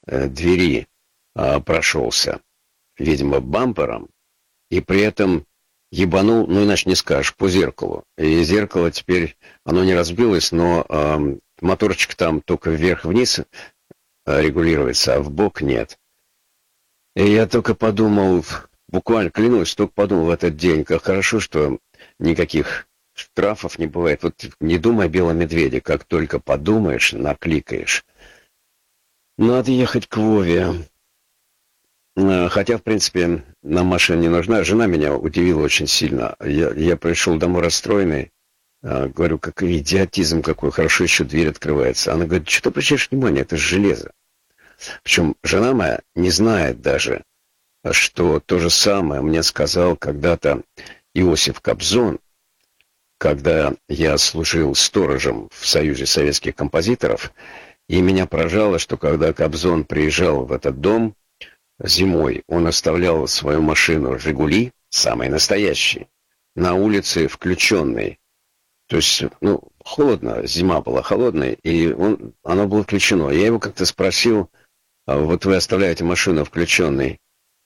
двери прошелся, видимо, бампером, и при этом ебанул, ну иначе не скажешь, по зеркалу. И зеркало теперь, оно не разбилось, но моторчик там только вверх-вниз регулируется, а вбок нет. И я только подумал, буквально клянусь, только подумал в этот день, как хорошо, что никаких штрафов не бывает. Вот не думай о белом медведе, как только подумаешь, накликаешь. Надо ехать к Вове. Хотя, в принципе, нам машина не нужна. Жена меня удивила очень сильно. Я пришел домой расстроенный. Говорю, какой идиотизм какой. Хорошо еще дверь открывается. Она говорит, что ты обращаешь внимание, это же железо. Причем жена моя не знает даже, что то же самое мне сказал когда-то Иосиф Кобзон, когда я служил сторожем в Союзе советских композиторов, и меня поражало, что когда Кобзон приезжал в этот дом зимой, он оставлял свою машину «Жигули», самый настоящий, на улице включенной. То есть, холодно, зима была холодная, и оно было включено. Я его как-то спросил, вот вы оставляете машину включенной,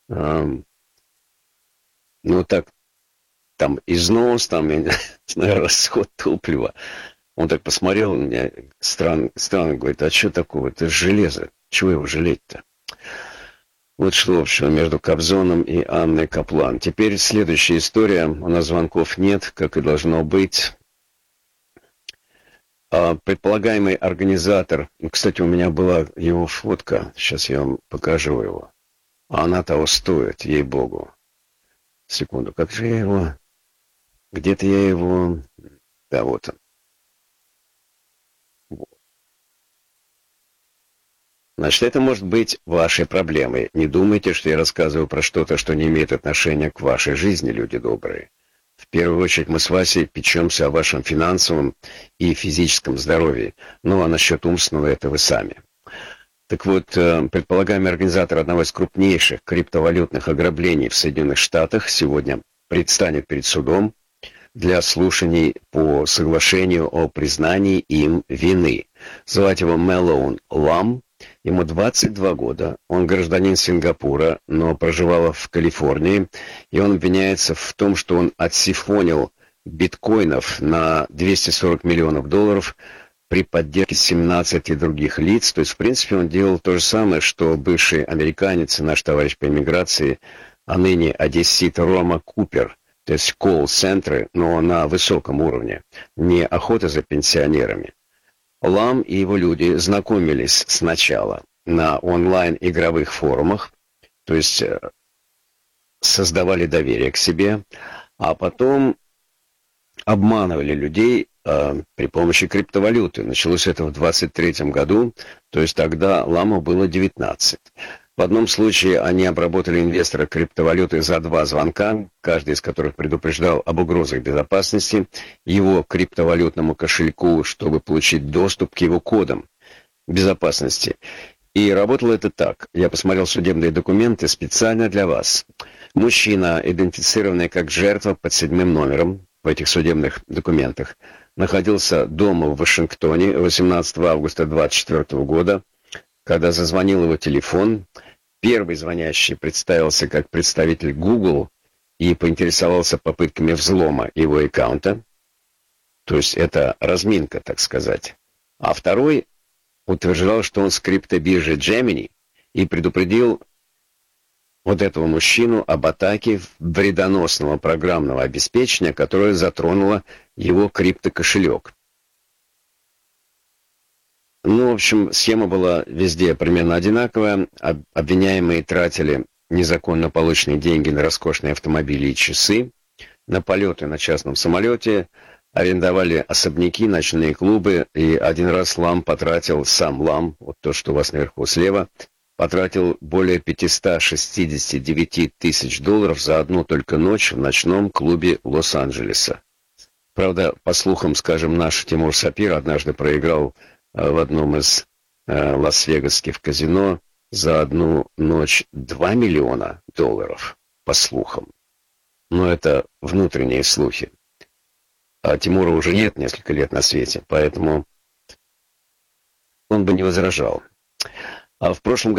так, там износ, там, я не знаю, расход топлива. Он так посмотрел на меня, странно говорит, а что такого, это железо, чего его жалеть-то? Вот что общего между Кобзоном и Анной Каплан. Теперь следующая история, у нас звонков нет, как и должно быть. Предполагаемый организатор, кстати, у меня была его фотка, сейчас я вам покажу его. Она того стоит, ей-богу. Секунду, как же я его... Где-то я его... Да, вот он. Вот. Значит, это может быть вашей проблемой. Не думайте, что я рассказываю про что-то, что не имеет отношения к вашей жизни, люди добрые. В первую очередь мы с Васей печемся о вашем финансовом и физическом здоровье. Ну, а насчет умственного это вы сами. Так вот, предполагаемый организатор одного из крупнейших криптовалютных ограблений в Соединенных Штатах сегодня предстанет перед судом для слушаний по соглашению о признании им вины. Звать его Мэлоун Лам. Ему 22 года, он гражданин Сингапура, но проживал в Калифорнии, и он обвиняется в том, что он отсифонил биткоинов на $240 миллионов при поддержке 17 других лиц. То есть, в принципе, он делал то же самое, что бывший американец, наш товарищ по иммиграции, а ныне одессит Рома Купер, то есть колл-центры, но на высоком уровне, не охота за пенсионерами. Лам и его люди знакомились сначала на онлайн-игровых форумах, то есть создавали доверие к себе, а потом обманывали людей при помощи криптовалюты. Началось это в 23 году, то есть тогда Ламу было 19. В одном случае они обработали инвестора криптовалюты за 2 звонка, каждый из которых предупреждал об угрозах безопасности, его криптовалютному кошельку, чтобы получить доступ к его кодам безопасности. И работало это так. Я посмотрел судебные документы специально для вас. Мужчина, идентифицированный как жертва под 7 номером в этих судебных документах, находился дома в Вашингтоне 18 августа 24 года, когда зазвонил его телефон. Первый звонящий представился как представитель Google и поинтересовался попытками взлома его аккаунта. То есть это разминка, так сказать. А второй утверждал, что он с криптобиржи Gemini и предупредил вот этого мужчину об атаке вредоносного программного обеспечения, которое затронуло его криптокошелек. В общем, схема была везде примерно одинаковая. Обвиняемые тратили незаконно полученные деньги на роскошные автомобили и часы, на полеты на частном самолете, арендовали особняки, ночные клубы, и один раз Лам потратил, сам Лам, вот то, что у вас наверху слева, потратил более 569 тысяч долларов за одну только ночь в ночном клубе Лос-Анджелеса. Правда, по слухам, скажем, наш Тимур Сапир однажды проиграл в одном из лас-вегасских казино за одну ночь $2 миллиона, по слухам. Но это внутренние слухи. А Тимура уже нет несколько лет на свете, поэтому он бы не возражал. А в прошлом году